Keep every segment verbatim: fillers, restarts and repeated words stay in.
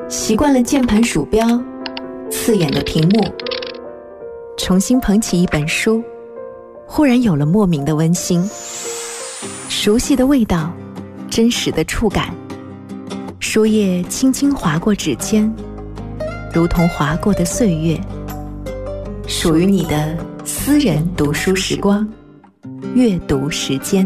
习惯了键盘鼠标，刺眼的屏幕，重新捧起一本书，忽然有了莫名的温馨。熟悉的味道，真实的触感，书页轻轻划过指尖，如同划过的岁月。属于你的私人读书时光，阅读时间。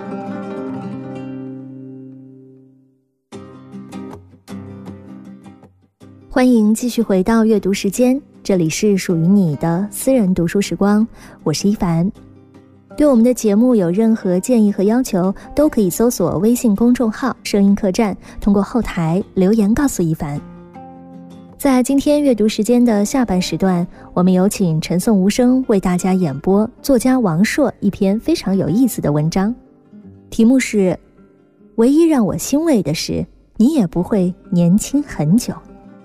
欢迎继续回到阅读时间，这里是属于你的私人读书时光，我是一凡。对我们的节目有任何建议和要求，都可以搜索微信公众号声音客栈，通过后台留言告诉一凡。在今天阅读时间的下半时段，我们有请陈颂无声为大家演播作家王朔一篇非常有意思的文章，题目是唯一让我欣慰的是，你也不会年轻很久。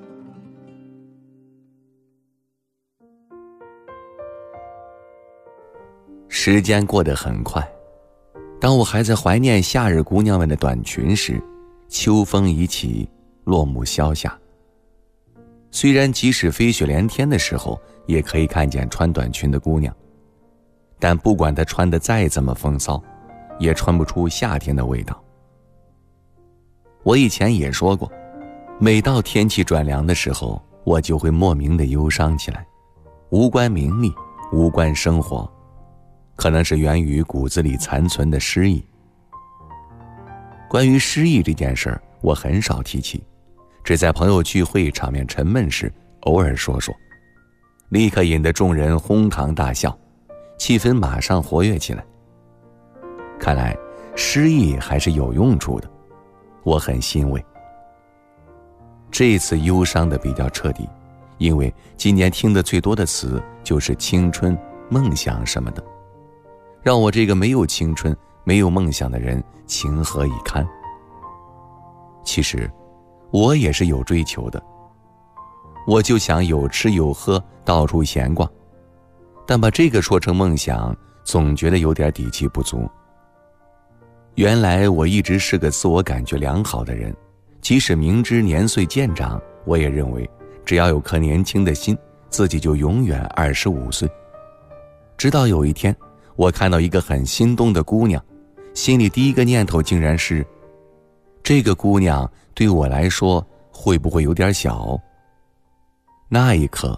时间过得很快，当我还在怀念夏日姑娘们的短裙时，秋风已起，落木萧下。虽然即使飞雪连天的时候也可以看见穿短裙的姑娘，但不管她穿得再怎么风骚，也穿不出夏天的味道。我以前也说过，每到天气转凉的时候，我就会莫名的忧伤起来，无关名利，无关生活，可能是源于骨子里残存的失意。关于失意这件事儿，我很少提起，只在朋友聚会场面沉闷时偶尔说说，立刻引得众人哄堂大笑，气氛马上活跃起来。看来失意还是有用处的，我很欣慰。这次忧伤的比较彻底，因为今年听得最多的词就是青春、梦想什么的，让我这个没有青春没有梦想的人情何以堪。其实我也是有追求的，我就想有吃有喝，到处闲逛，但把这个说成梦想，总觉得有点底气不足。原来我一直是个自我感觉良好的人，即使明知年岁渐长，我也认为只要有颗年轻的心，自己就永远二十五岁。直到有一天，我看到一个很心动的姑娘，心里第一个念头竟然是，这个姑娘对我来说会不会有点小？那一刻